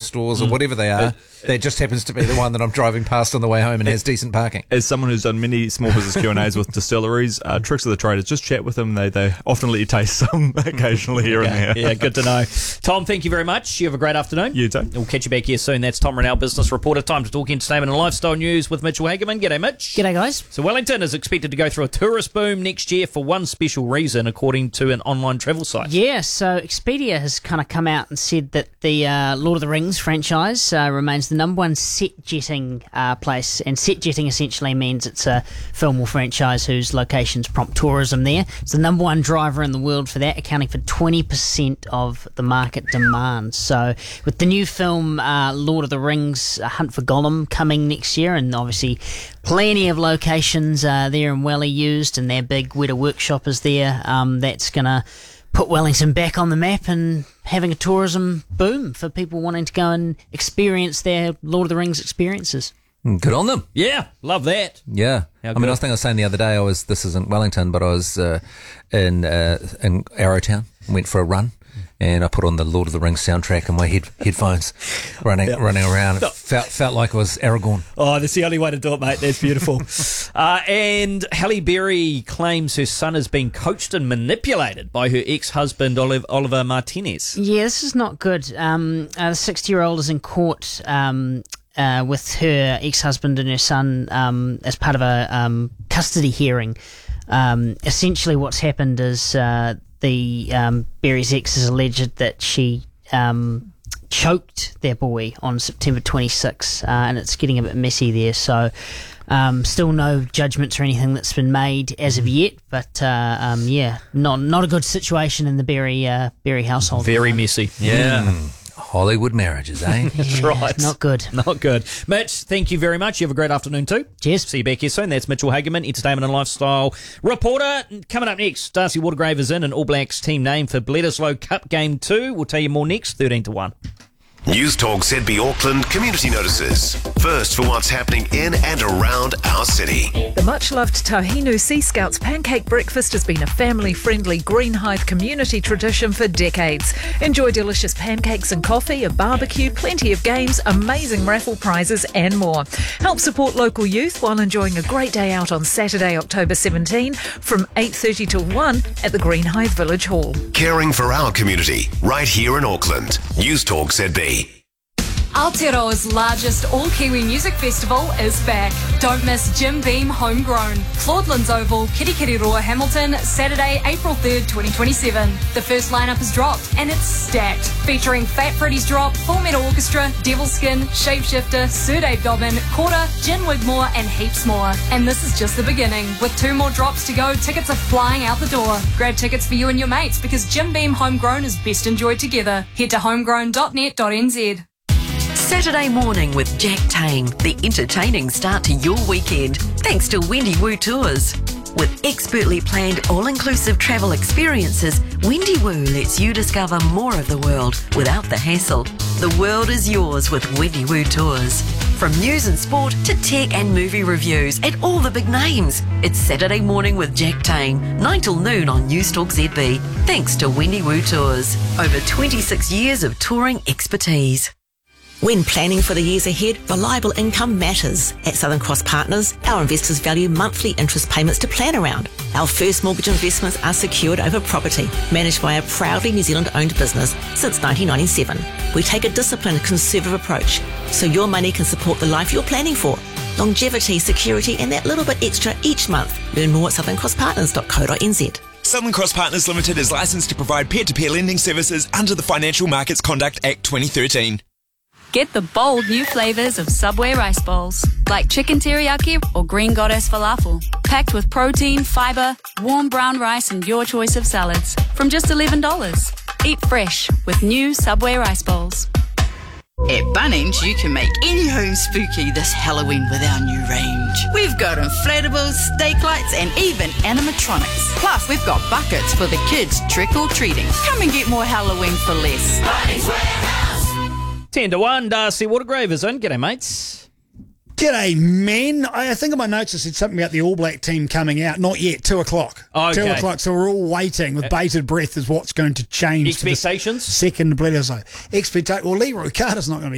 stores or whatever they are. That just happens to be the one that I'm driving past on the way home and has decent parking. As someone who's done many small business Q&As with distilleries, tricks of the trade is just chat with them. They often let you taste some occasionally here and there. Yeah, good to know. Tom, thank you very much. You have a great afternoon. You too. We'll catch you back here soon. That's Tom Rennell, Business Reporter. Time to talk entertainment and lifestyle news with Mitchell Hagerman. G'day, Mitch. G'day, guys. So Wellington is expected to go through a tourist boom next year for one special reason, according to an online travel site. Yeah, so Expedia has kind of come out and said that the Lord of the Rings franchise remains the number one set-jetting place, and set-jetting essentially means it's a film or franchise whose locations prompt tourism there. It's the number one driver in the world for that, accounting for 20% of the market demand. So with the new film Lord of the Rings, Hunt for Gollum, coming next year, and obviously plenty of locations there in Welly used, and their big Weta workshop is there, that's going to put Wellington back on the map and having a tourism boom for people wanting to go and experience their Lord of the Rings experiences. Good on them. Yeah, love that. Yeah. How I mean, good. I was saying the other day, this isn't Wellington, but I was in Arrowtown, went for a run, and I put on the Lord of the Rings soundtrack and my headphones running around. It felt like it was Aragorn. Oh, that's the only way to do it, mate. That's beautiful. And Halle Berry claims her son has been coached and manipulated by her ex-husband, Oliver Martinez. Yeah, this is not good. The 60-year-old is in court with her ex-husband and her son as part of a custody hearing. Essentially what's happened is the Berry's ex has alleged that she choked their boy on September 26, and it's getting a bit messy there. So still no judgments or anything that's been made as of yet, but not a good situation in the Berry household. Very messy. Yeah. Hollywood marriages, eh? That's right. Not good. Not good. Mitch, thank you very much. You have a great afternoon too. Cheers. See you back here soon. That's Mitchell Hagerman, entertainment and lifestyle reporter. Coming up next, Darcy Watergrave is in, an All Blacks team name for Bledisloe Cup Game 2. We'll tell you more next, 13-1. News Talk ZB Auckland community notices. First for what's happening in and around our city. The much-loved Tahinu Sea Scouts pancake breakfast has been a family-friendly Greenhithe community tradition for decades. Enjoy delicious pancakes and coffee, a barbecue, plenty of games, amazing raffle prizes and more. Help support local youth while enjoying a great day out on Saturday, October 17 from 8:30 till 1 at the Greenhithe Village Hall. Caring for our community right here in Auckland. News Talk ZB. Aotearoa's largest all-Kiwi music festival is back. Don't miss Jim Beam Homegrown. Claudelands Oval, Kirikiriroa, Hamilton, Saturday, April 3rd, 2027. The first lineup is dropped and it's stacked. Featuring Fat Freddy's Drop, Full Metal Orchestra, Devilskin, Shapeshifter, Sir Dave Dobbin, Quarter, Jen Wigmore and heaps more. And this is just the beginning. With 2 more drops to go, tickets are flying out the door. Grab tickets for you and your mates because Jim Beam Homegrown is best enjoyed together. Head to homegrown.net.nz. Saturday morning with Jack Tame, the entertaining start to your weekend, thanks to Wendy Woo Tours. With expertly planned all-inclusive travel experiences, Wendy Woo lets you discover more of the world without the hassle. The world is yours with Wendy Woo Tours. From news and sport to tech and movie reviews and all the big names. It's Saturday morning with Jack Tame, 9 till noon on News Talk ZB, thanks to Wendy Woo Tours. Over 26 years of touring expertise. When planning for the years ahead, reliable income matters. At Southern Cross Partners, our investors value monthly interest payments to plan around. Our first mortgage investments are secured over property, managed by a proudly New Zealand-owned business since 1997. We take a disciplined, conservative approach, so your money can support the life you're planning for. Longevity, security, and that little bit extra each month. Learn more at southerncrosspartners.co.nz. Southern Cross Partners Limited is licensed to provide peer-to-peer lending services under the Financial Markets Conduct Act 2013. Get the bold new flavours of Subway rice bowls, like chicken teriyaki or green goddess falafel. Packed with protein, fibre, warm brown rice and your choice of salads. From just $11. Eat fresh with new Subway rice bowls. At Bunnings, you can make any home spooky this Halloween with our new range. We've got inflatables, stake lights, and even animatronics. Plus, we've got buckets for the kids trick-or-treating. Come and get more Halloween for less. Bunnings Warehouse. 10-1, Darcy Watergrave is in. G'day, mates. G'day, men. I think in my notes I said something about the All Black team coming out. Not yet, 2 o'clock. Okay. 2 o'clock, so we're all waiting with bated breath as what's going to change. Expectations? Second Bledisloe. Well, Leroy Carter's not going to be